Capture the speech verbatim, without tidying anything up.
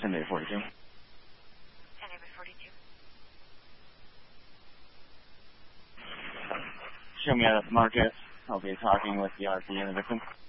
ten eight forty-two. ten eight forty-two. Show me a Marcus. I'll be talking with the R P and the victim.